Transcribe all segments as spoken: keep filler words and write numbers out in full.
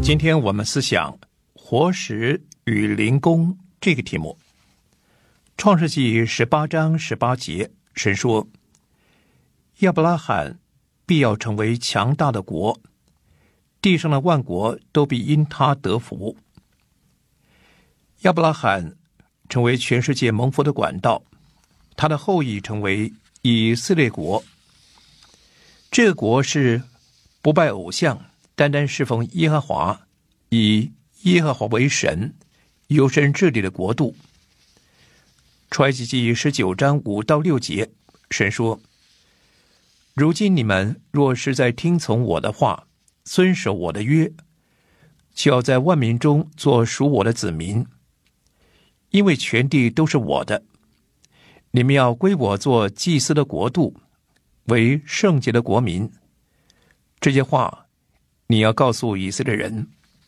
今天我们思想活石与灵宫这个题目。创世纪十八章十八节，神说亚伯拉罕必要成为强大的国，地上的万国都必因他得福。亚伯拉罕成为全世界蒙福的管道，他的后裔成为以色列国。这个国是不拜偶像，单单侍奉耶和华，以耶和华为神，有神治理的国度。出埃及记十九章五到六节，神说：如今你们若是在听从我的话，遵守我的约，就要在万民中做属我的子民，因为全地都是我的。你们要归我做祭司的国度，为圣洁的国民。这些话你要告诉以色列人。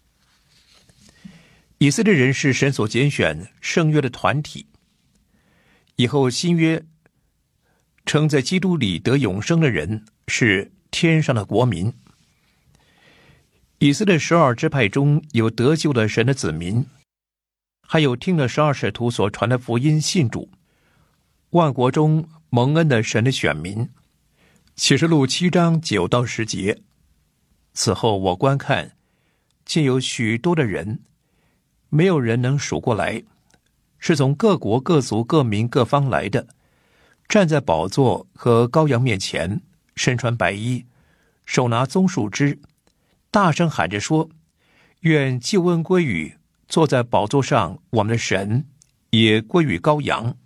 以色列人是神所拣选圣约的团体，以后新约称在基督里得永生的人是天上的国民。以色列十二支派中有得救的神的子民，还有听了十二使徒所传的福音信主，万国中蒙恩的神的选民。启示录七章九到十节，此后我观看，见有许多的人，没有人能数过来，是从各国各族各民各方来的，站在宝座和羔羊面前，身穿白衣，手拿棕树枝，大声喊着说：愿救恩归于坐在宝座上我们的神，也归于羔羊。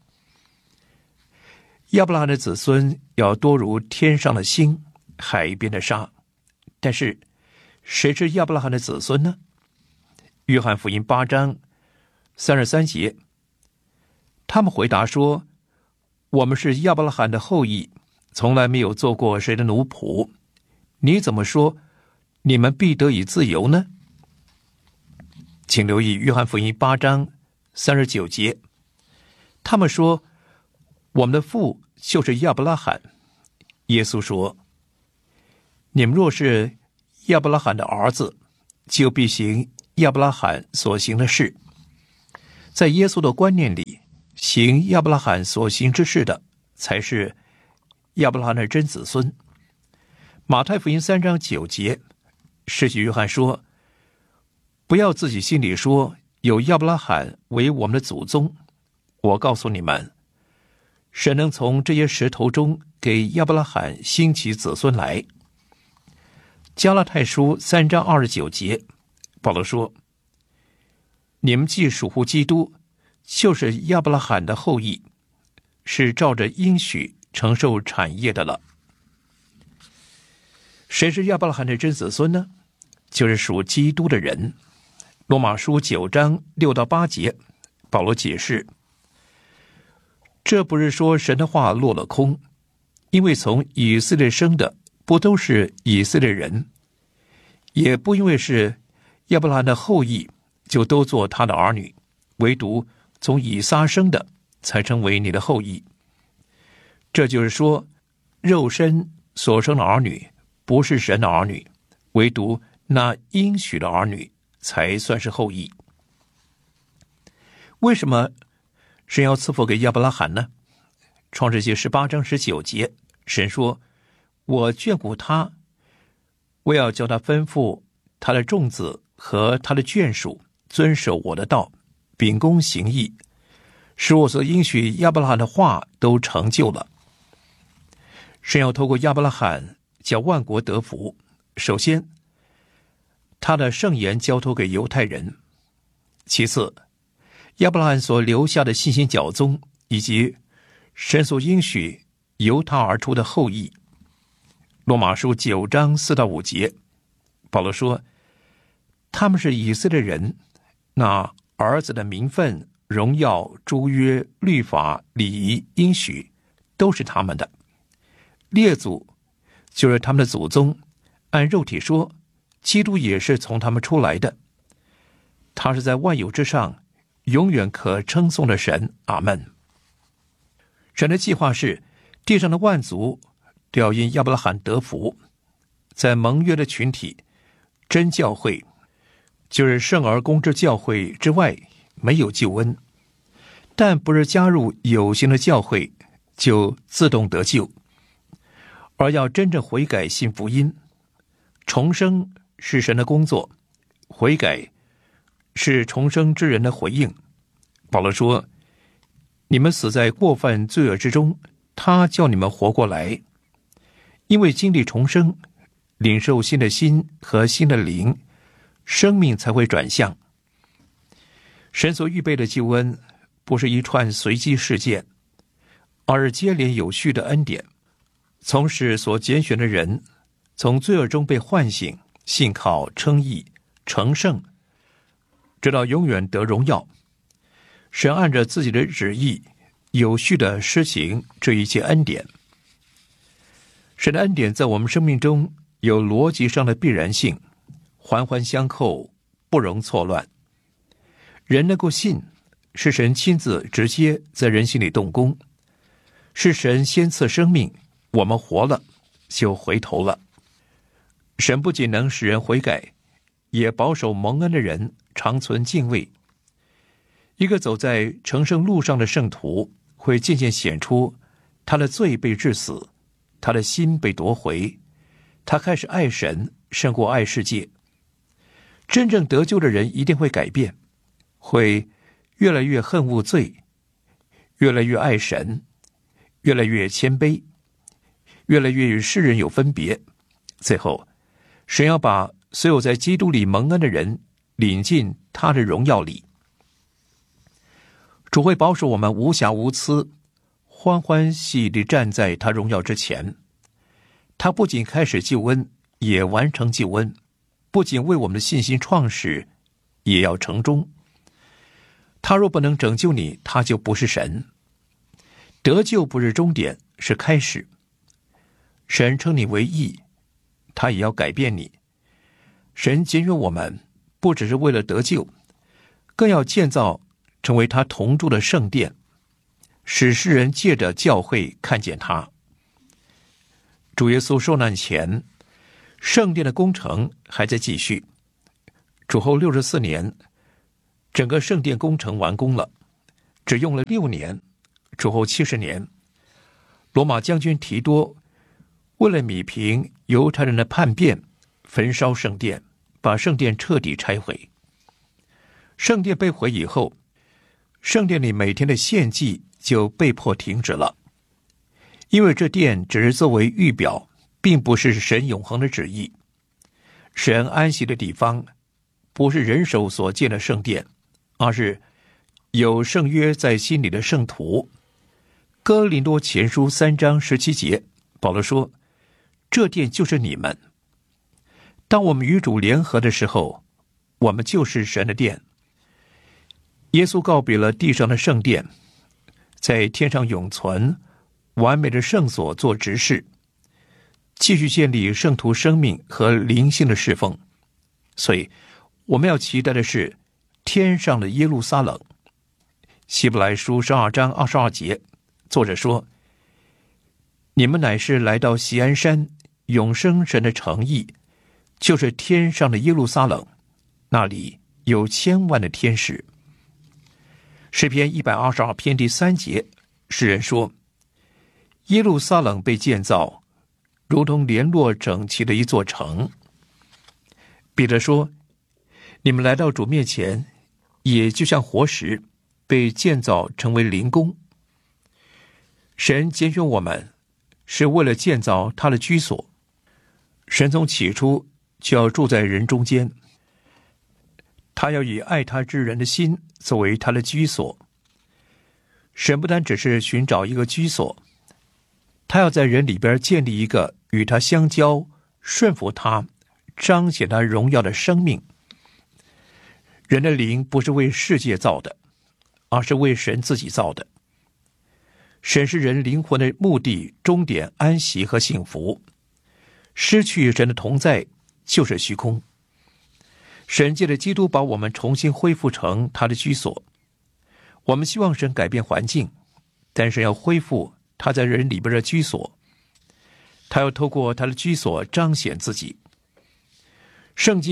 亚伯拉罕的子孙要多如天上的星，海边的沙。但是谁是亚伯拉罕的子孙呢？约翰福音八章三十三节，他们回答说：我们是亚伯拉罕的后裔，从来没有做过谁的奴仆。你怎么说你们必得以自由呢？请留意约翰福音八章三十九节，他们说我们的父就是亚伯拉罕。耶稣说：你们若是亚伯拉罕的儿子，就必行亚伯拉罕所行的事。在耶稣的观念里，行亚伯拉罕所行之事的，才是亚伯拉罕的真子孙。马太福音三章九节，施洗约翰说：不要自己心里说有亚伯拉罕为我们的祖宗，我告诉你们，神能从这些石头中给亚伯拉罕兴起子孙来。加拉太书三章二十九节，保罗说：你们既属乎基督，就是亚伯拉罕的后裔，是照着应许承受产业的了。谁是亚伯拉罕的真子孙呢？就是属基督的人。罗马书九章六到八节，保罗解释：这不是说神的话落了空，因为从以色列生的不都是以色列人，也不因为是亚伯拉罕的后裔就都做他的儿女，唯独从以撒生的才成为你的后裔。这就是说，肉身所生的儿女不是神的儿女，唯独那应许的儿女才算是后裔。为什么神要赐福给亚伯拉罕呢？创世记十八章十九节，神说：我眷顾他，我要叫他吩咐他的众子和他的眷属遵守我的道，秉公行义，使我所应许亚伯拉罕的话都成就了。神要透过亚伯拉罕叫万国得福。首先，他的圣言交托给犹太人；其次，亚伯拉罕所留下的信心教宗，以及神所应许由他而出的后裔。罗马书九章四到五节，保罗说：他们是以色列人，那儿子的名分、荣耀、诸约、律法、礼仪、应许，都是他们的。列祖就是他们的祖宗，按肉体说，基督也是从他们出来的。他是在万有之上，永远可称颂的神。阿们。神的计划是，地上的万族都要因亚伯拉罕得福。在盟约的群体真教会， 就是圣而公之教会之外没有救恩，但不是加入有形的教会就自动得救，而要真正悔改信福音。重生是神的工作，悔改是重生之人的回应。保罗说，你们死在过犯罪恶之中，他叫你们活过来。因为经历重生，领受新的心和新的灵，生命才会转向。神所预备的救恩不是一串随机事件，而是接连有序的恩典，从使所拣选的人从罪恶中被唤醒，信靠称义成圣，直到永远得荣耀。神按着自己的旨意有序地施行这一切恩典。神的恩典在我们生命中有逻辑上的必然性，环环相扣，不容错乱。人能够信，是神亲自直接在人心里动工，是神先赐生命，我们活了就回头了。神不仅能使人悔改，也保守蒙恩的人长存敬畏。一个走在成圣路上的圣徒，会渐渐显出他的罪被治死，他的心被夺回，他开始爱神胜过爱世界。真正得救的人一定会改变，会越来越恨恶罪，越来越爱神，越来越谦卑，越来越与世人有分别。最后，神要把所有在基督里蒙恩的人领进他的荣耀里。主会保守我们无瑕无疵，欢欢喜喜地站在他荣耀之前。他不仅开始救恩，也完成救恩，不仅为我们的信心创始，也要成终。他若不能拯救你，他就不是神。得救不是终点，是开始。神称你为义，他也要改变你。神拣选我们，不只是为了得救，更要建造成为他同住的圣殿，使世人借着教会看见他。主耶稣受难前，圣殿的工程还在继续。主后六十四年，整个圣殿工程完工了，只用了六年。主后七十年，罗马将军提多为了弭平犹太人的叛变，焚烧圣殿，把圣殿彻底拆毁。圣殿被毁以后，圣殿里每天的献祭就被迫停止了，因为这殿只是作为预表，并不是神永恒的旨意。神安息的地方不是人手所建的圣殿，而是有圣约在心里的圣徒。哥林多前书三章十七节，保罗说，这殿就是你们。当我们与主联合的时候，我们就是神的殿。耶稣告别了地上的圣殿，在天上永存完美的圣所做执事，继续建立圣徒生命和灵性的侍奉。所以我们要期待的是天上的耶路撒冷。希伯来书十二章二十二节，作者说，你们乃是来到锡安山永生神的城邑，就是天上的耶路撒冷，那里有千万的天使。诗篇一百二十二篇第三节，诗人说，耶路撒冷被建造，如同联络整齐的一座城。彼得说，你们来到主面前，也就像活石，被建造成为灵宫。神拣选我们，是为了建造他的居所。神从起初就要住在人中间，他要以爱他之人的心作为他的居所。神不单只是寻找一个居所，他要在人里边建立一个与他相交、顺服他、彰显他荣耀的生命。人的灵不是为世界造的，而是为神自己造的。神是人灵魂的目的、终点、安息和幸福。失去神的同在就是虚空。神借着基督把我们重新恢复成他的居所。我们希望神改变环境，但是要恢复他在人里边的居所。他要透过他的居所彰显自己。圣经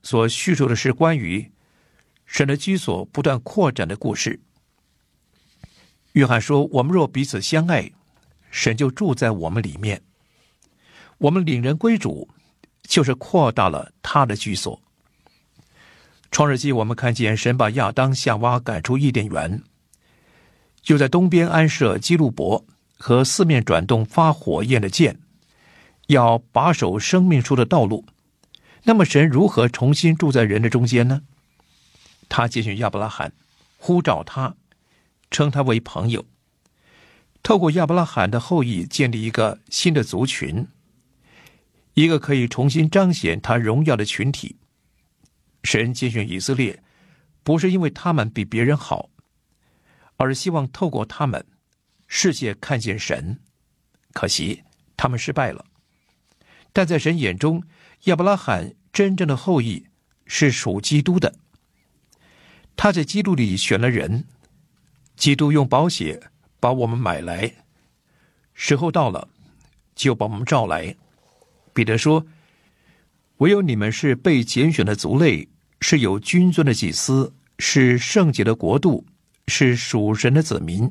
所叙述的是关于神的居所不断扩展的故事。约翰说，我们若彼此相爱，神就住在我们里面，我们领人归主，就是扩大了他的居所。创世纪我们看见神把亚当夏娃赶出伊甸园，又在东边安设基路伯和四面转动发火焰的剑，要把守生命树的道路。那么神如何重新住在人的中间呢？他接续亚伯拉罕，呼召他，称他为朋友，透过亚伯拉罕的后裔建立一个新的族群，一个可以重新彰显他荣耀的群体。神拣选以色列，不是因为他们比别人好，而是希望透过他们，世界看见神。可惜他们失败了。但在神眼中，亚伯拉罕真正的后裔是属基督的。他在基督里选了人，基督用宝血把我们买来，时候到了，就把我们召来。彼得说，唯有你们是被拣选的族类，是有君尊的祭司，是圣洁的国度，是属神的子民。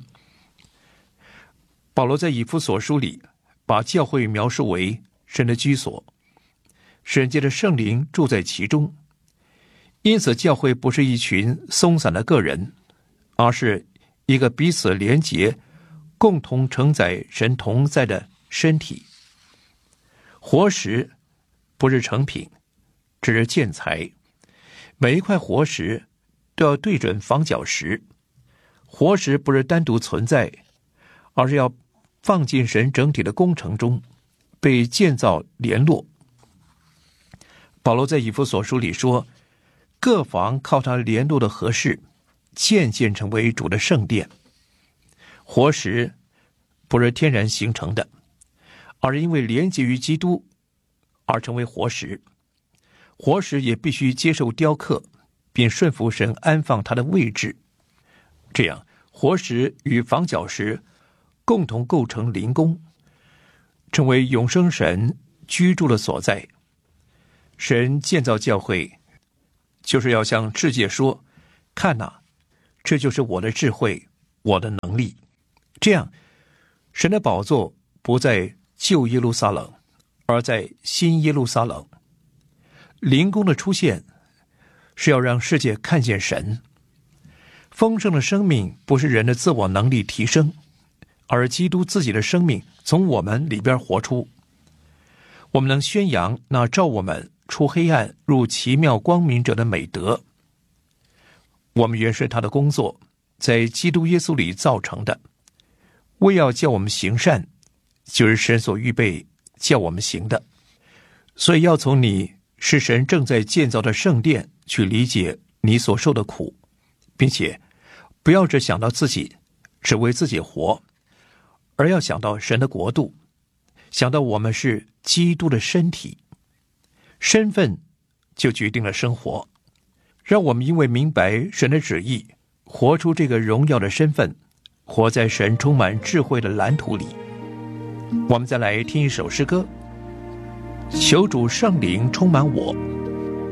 保罗在以弗所书里把教会描述为神的居所，神借着圣灵住在其中。因此教会不是一群松散的个人，而是一个彼此连结，共同承载神同在的身体。活石不是成品，只是建材，每一块活石都要对准房角石。活石不是单独存在，而是要放进神整体的工程中，被建造联络。保罗在以弗所书里说，各房靠他联络的合适，渐渐成为主的圣殿。活石不是天然形成的，而是因为连接于基督而成为活石。活石也必须接受雕刻，并顺服神安放它的位置。这样，活石与房角石共同构成灵宫，成为永生神居住的所在。神建造教会，就是要向世界说，看哪，这就是我的智慧，我的能力。这样，神的宝座不在旧耶路撒冷，而在新耶路撒冷。灵宫的出现是要让世界看见神。丰盛的生命不是人的自我能力提升，而基督自己的生命从我们里边活出。我们能宣扬那照我们出黑暗入奇妙光明者的美德。我们原是他的工作，在基督耶稣里造成的，为要叫我们行善，就是神所预备叫我们行的。所以要从你是神正在建造的圣殿去理解你所受的苦，并且不要只想到自己，只为自己活，而要想到神的国度，想到我们是基督的身体。身份就决定了生活，让我们因为明白神的旨意，活出这个荣耀的身份，活在神充满智慧的蓝图里。我们再来听一首诗歌，求主圣灵充满我，